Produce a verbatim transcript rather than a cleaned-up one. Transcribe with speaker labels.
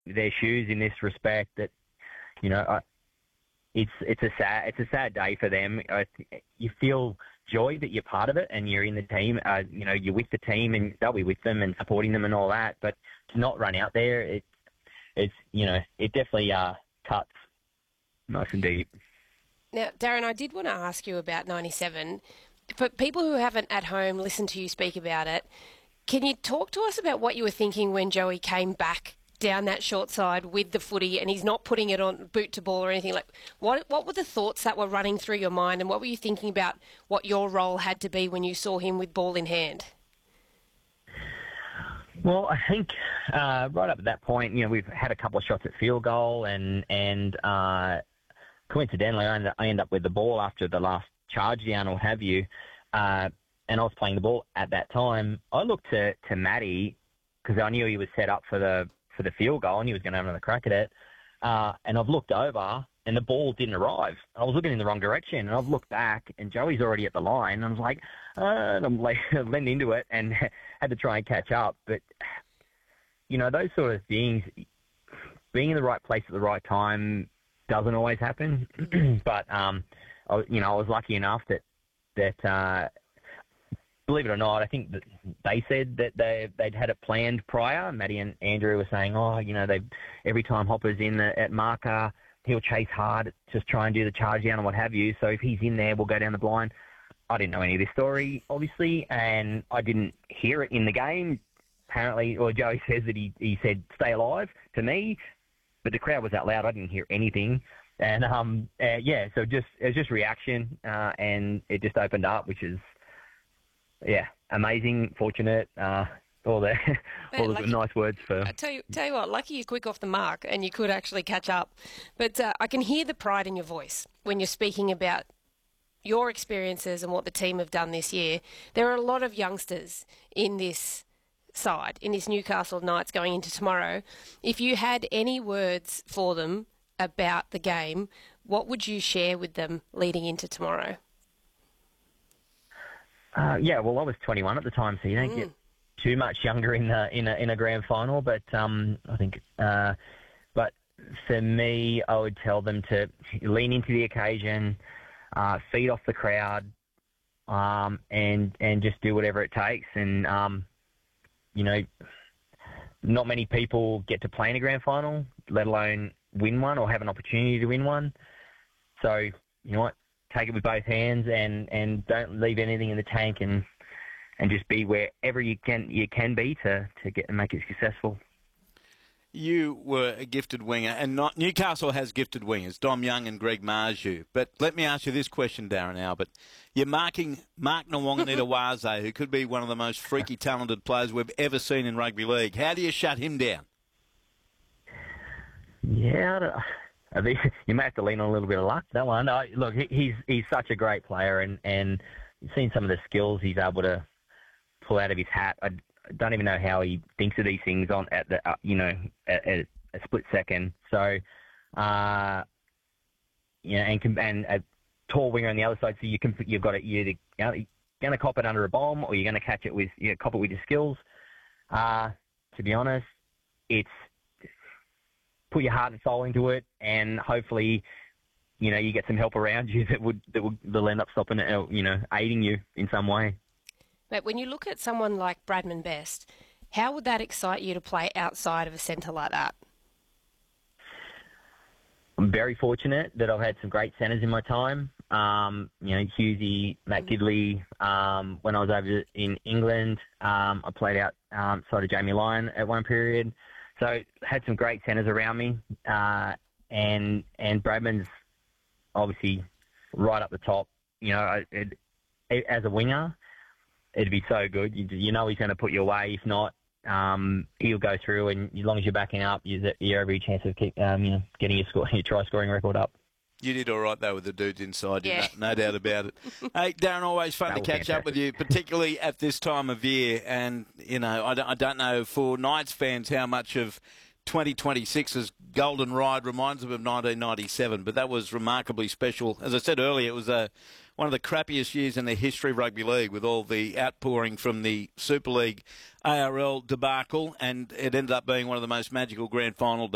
Speaker 1: their shoes in this respect. That you know, I, it's it's a sad it's a sad day for them. I, you feel joy that you're part of it and you're in the team. Uh, you know, you're with the team and they'll be with them and supporting them and all that. But to not run out there, it it's you know, it definitely uh, cuts nice and deep.
Speaker 2: Now, Darren, I did want to ask you about ninety-seven. For people who haven't at home listened to you speak about it, can you talk to us about what you were thinking when Joey came back down that short side with the footy and he's not putting it on boot to ball or anything? Like, what what were the thoughts that were running through your mind, and what were you thinking about what your role had to be when you saw him with ball in hand?
Speaker 1: Well, I think uh, right up at that point, you know, we've had a couple of shots at field goal, and and uh, coincidentally, I ended, I ended up with the ball after the last charge down or have you, uh, and I was playing the ball at that time. I looked to to Matty because I knew he was set up for the for the field goal and he was going to have another crack at it. Uh, and I've looked over and the ball didn't arrive. I was looking in the wrong direction, and I've looked back and Joey's already at the line. And I was like, uh, and I'm like leaned into it and had to try and catch up. But you know, those sort of things, being in the right place at the right time doesn't always happen. But um, I, you know, I was lucky enough that that. Uh, Believe it or not, I think that they said that they they'd had it planned prior. Matty and Andrew were saying, oh, you know, they every time Hopper's in the, at marker, he'll chase hard, just try and do the charge down and what have you. So if he's in there, we'll go down the blind. I didn't know any of this story, obviously, and I didn't hear it in the game. Apparently, or Joey says that he, he said, stay alive to me, but the crowd was that loud, I didn't hear anything. And, um, uh, yeah, so just it was just reaction, uh, and it just opened up, which is, yeah, amazing, fortunate, uh, all the all the
Speaker 2: lucky,
Speaker 1: nice words for.
Speaker 2: I tell you, tell you what, lucky you're quick off the mark and you could actually catch up. But uh, I can hear the pride in your voice when you're speaking about your experiences and what the team have done this year. There are a lot of youngsters in this side, in this Newcastle Knights going into tomorrow. If you had any words for them about the game, what would you share with them leading into tomorrow?
Speaker 1: Uh, yeah, well, I was twenty-one at the time, so you don't mm. get too much younger in a in a in a grand final. But um, I think, uh, but for me, I would tell them to lean into the occasion, uh, feed off the crowd, um, and and just do whatever it takes. And um, you know, not many people get to play in a grand final, let alone win one or have an opportunity to win one. So you know what? Take it with both hands and, and don't leave anything in the tank, and and just be wherever you can you can be to, to get and make it successful.
Speaker 3: You were a gifted winger, and not, Newcastle has gifted wingers, Dom Young and Greg Marju. But let me ask you this question, Darren Albert. You're marking Mark Nawaqanitawase, who could be one of the most freaky talented players we've ever seen in rugby league. How do you shut him down?
Speaker 1: Yeah, I don't, I think you may have to lean on a little bit of luck. That one, no, look, he's he's such a great player, and, and you've seen some of the skills he's able to pull out of his hat. I don't even know how he thinks of these things on at the uh, you know at, at a split second. So, uh, you know, and and a tall winger on the other side. So you can you've got it. You're, you're going to cop it under a bomb, or you're going to catch it with you know, cop it with your skills. Uh, to be honest, it's put your heart and soul into it, and hopefully, you know, you get some help around you that would that would that'll end up stopping it, you know, aiding you in some way.
Speaker 2: But when you look at someone like Bradman Best, how would that excite you to play outside of a centre like that?
Speaker 1: I'm very fortunate that I've had some great centres in my time. Um, you know, Hughesy, Matt Gidley. Um, when I was over in England, um, I played out um, side of Jamie Lyon at one period. So had some great centres around me, uh, and and Bradman's obviously right up the top. You know, it, it, as a winger, it'd be so good. You, you know he's going to put you away. If not, um, he'll go through, and as long as you're backing up, you're, you're every chance of keep, um, you know, getting your score, your try scoring record up.
Speaker 3: You did all right, though, with the dudes inside you,
Speaker 2: yeah.
Speaker 3: no, no doubt about it. Hey, Darren, always fun to catch fantastic. up with you, particularly at this time of year. And, you know, I don't, I don't know for Knights fans how much of twenty twenty-six's golden ride reminds them of nineteen ninety-seven, but that was remarkably special. As I said earlier, it was a, one of the crappiest years in the history of rugby league, with all the outpouring from the Super League A R L debacle, and it ended up being one of the most magical grand final days.